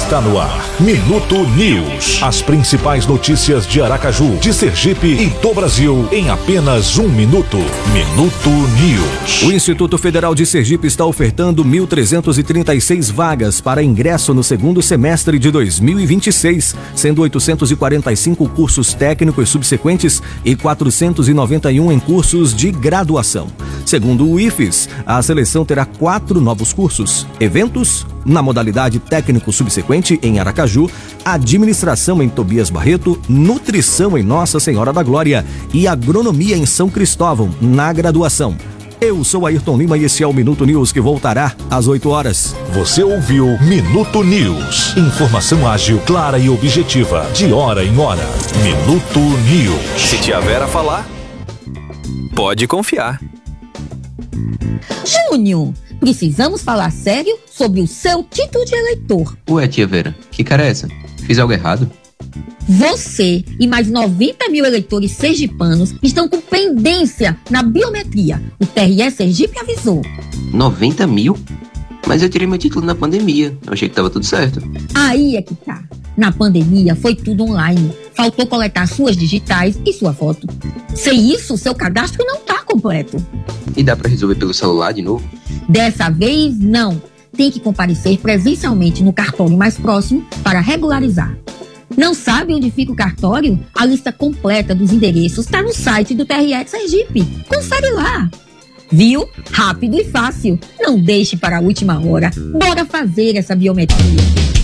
Está no ar, Minuto News. As principais notícias de Aracaju, de Sergipe e do Brasil em apenas um minuto. Minuto News. O Instituto Federal de Sergipe está ofertando 1.336 vagas para ingresso no segundo semestre de 2026, sendo 845 cursos técnicos subsequentes e 491 em cursos de graduação. Segundo o IFES, a seleção terá 4 novos cursos: eventos na modalidade técnico subsequente em Aracaju, administração em Tobias Barreto, nutrição em Nossa Senhora da Glória e agronomia em São Cristóvão, na graduação. Eu sou Ayrton Lima e esse é o Minuto News, que voltará às 8 horas. Você ouviu Minuto News. Informação ágil, clara e objetiva, de hora em hora. Minuto News. Se tia Vera falar, pode confiar. Júnior, precisamos falar sério sobre o seu título de eleitor. Ué, tia Vera, que cara é essa? Fiz algo errado? Você e mais 90 mil eleitores sergipanos estão com pendência na biometria. O TRE Sergipe avisou. 90 mil? Mas eu tirei meu título na pandemia. Eu achei que tava tudo certo. Aí é que tá. Na pandemia foi tudo online. Faltou coletar suas digitais e sua foto. Sem isso, seu cadastro não tá completo. E dá pra resolver pelo celular de novo? Dessa vez, não. Tem que comparecer presencialmente no cartório mais próximo para regularizar. Não sabe onde fica o cartório? A lista completa dos endereços está no site do TRE Sergipe. Confere lá. Viu? Rápido e fácil. Não deixe para a última hora. Bora fazer essa biometria.